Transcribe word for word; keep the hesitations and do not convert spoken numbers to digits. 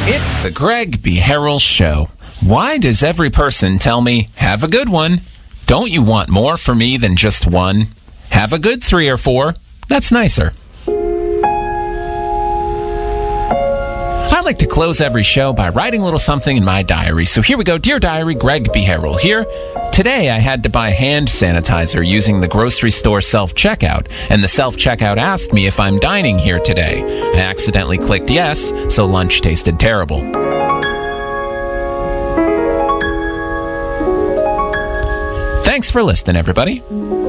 It's the Greg B. Harrell Show. Why does every person tell me, have a good one? Don't you want more for me than just one? Have a good three or four. That's nicer. I like to close every show by writing a little something in my diary. So here we go. Dear Diary, Greg B. Harrell here. Today I had to buy hand sanitizer using the grocery store self-checkout, and the self-checkout asked me if I'm dining here today. I accidentally clicked yes, so lunch tasted terrible. Thanks for listening, everybody.